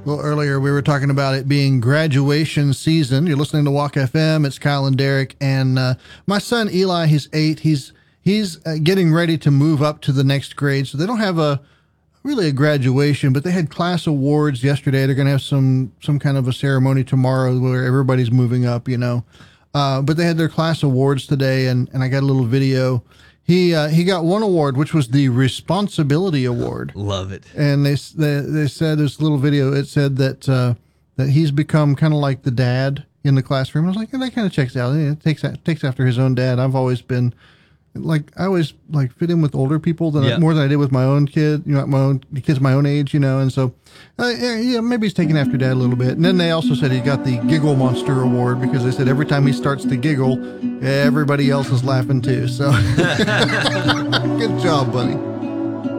Well, earlier we were talking about it being graduation season. You're listening to Walk FM. It's Kyle and Derek. And my son, Eli, he's 8. He's getting ready to move up to the next grade. So they don't have really a graduation, but they had class awards yesterday. They're going to have some kind of a ceremony tomorrow where everybody's moving up, but they had their class awards today, and I got a little video. He got one award, which was the Responsibility Award. Love it. And they said, this little video, it said that he's become kind of like the dad in the classroom. I was like, that kind of checks out. It takes after his own dad. I've always been I always fit in with older people more than I did with my own kid, the kids my own age, and so, maybe he's taking after dad a little bit. And then they also said he got the Giggle Monster Award because they said every time he starts to giggle, everybody else is laughing too. So good job, buddy.